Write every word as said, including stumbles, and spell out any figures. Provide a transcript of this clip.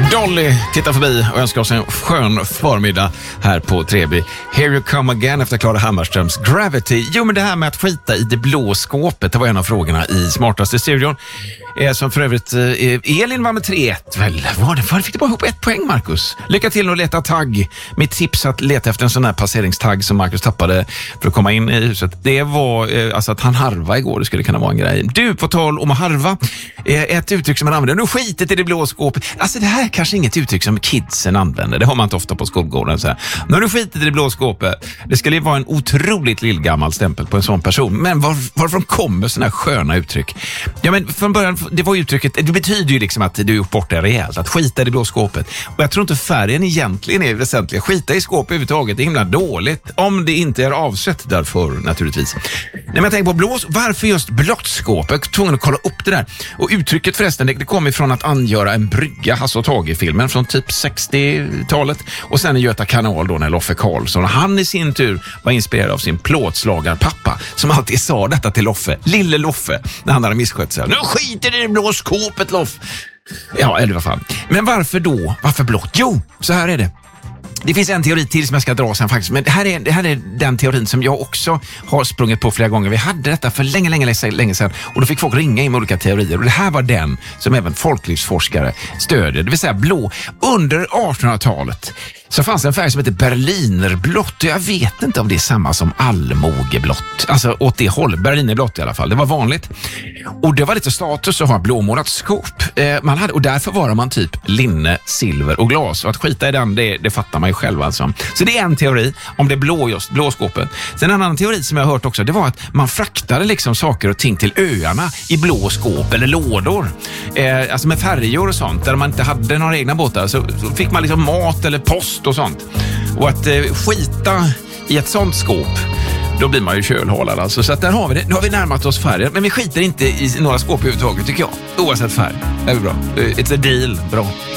Dolly tittar förbi och önskar oss en skön förmiddag här på Treby. Here you come again efter Clara Hammarströms Gravity. Jo, men det här med att skita i det blå skåpet, det var en av frågorna i Smartaste studion. Eh, som för övrigt, eh, Elin var med tre ett. Väl, var det? Var det? Fick du bara ihop ett poäng, Marcus? Lycka till att leta tagg. Mitt tips att leta efter en sån här passeringstagg som Marcus tappade för att komma in i huset, det var eh, alltså att han harva igår. Det skulle kunna vara en grej. Du, på tal om att harva, eh, ett uttryck som man använder. Nu skitet i det blå skåpet. Alltså det här är kanske inget uttryck som kidsen använder. Det har man inte ofta på skolgården. Så här. Nu nu skitet i det blå skåpet. Det skulle ju vara en otroligt lillgammal stämpel på en sån person. Men var, varifrån kommer såna här sköna uttryck? Ja, men från början, det var uttrycket, det betyder ju liksom att du är gjort bort det rejält. Att skita i det blå skåpet. Och jag tror inte färgen egentligen är väsentliga. Skita i skåpet överhuvudtaget är himla dåligt. Om det inte är avsett därför, naturligtvis. Nej, men jag tänker på blå, varför just blått skåp? Jag är tvungen att kolla upp det där. Och uttrycket förresten, det, det kommer ifrån att angöra en brygga, Hasse och Tage-filmen från typ sextiotalet. Och sen i Göta kanal då när Loffe Karlsson, han i sin tur var inspirerad av sin plåtslagarpappa som alltid sa detta till Loffe, lille Loffe, när han hade misskött sig. Nu skiter det i det blå skåpet, Loff. Ja, eller vad fan. Men varför då? Varför blått? Jo, så här är det. Det finns en teori till som jag ska dra sen faktiskt. Men det här, är, det här är den teorin som jag också har sprungit på flera gånger. Vi hade detta för länge, länge, länge sedan. Och då fick folk ringa in med olika teorier. Och det här var den som även folklivsforskare stödjer. Det vill säga blå. Under artonhundratalet så fanns en färg som heter berlinerblått. Och jag vet inte om det är samma som allmogeblått. Alltså åt det hållet. Berlinerblått i alla fall. Det var vanligt. Och det var lite status att ha blåmålat skåp. Eh, man hade, och därför var man typ linne, silver och glas. Och att skita i den, det, det fattar man ju själv alltså. Så det är en teori om det blå just, blåskåpet. Sen en annan teori som jag har hört också, det var att man fraktade liksom saker och ting till öarna i blå skåp eller lådor. Eh, alltså med färjor och sånt. Där man inte hade några egna båtar så, så fick man liksom mat eller post och sånt. Och att eh, skita i ett sånt skåp, då blir man ju kölhalad alltså. Så att där har vi det. Nu har vi närmat oss färger. Men vi skiter inte i några skåp överhuvudtaget tycker jag. Oavsett färg. Det är bra. It's a deal. Bra.